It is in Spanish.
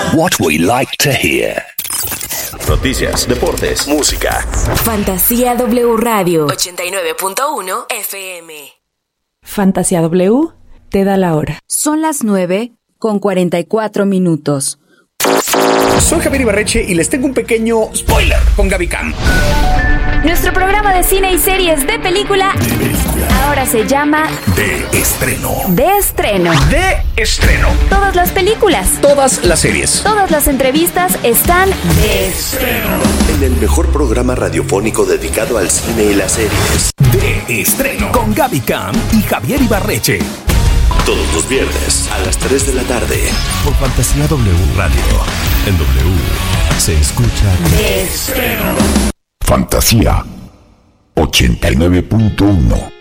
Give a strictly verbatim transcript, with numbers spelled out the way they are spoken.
What we like to hear. Noticias, deportes, música. Fantasía W Radio ochenta y nueve punto uno F M. Fantasía W te da la hora. Son las nueve con cuarenta y cuatro minutos. Soy Javier Ibarreche y les tengo un pequeño spoiler con Gaby Cam. Nuestro programa de cine y series de película ahora se llama De Estreno. De Estreno. De Estreno. Todas las películas, Todas las series. todas las entrevistas están de Estreno. En el mejor programa radiofónico dedicado al cine y las series. De Estreno. Con Gaby Cam y Javier Ibarreche. Todos los viernes a las tres de la tarde. Por Fantasía W Radio. En W se escucha De Estreno. Fantasía ochenta y nueve punto uno.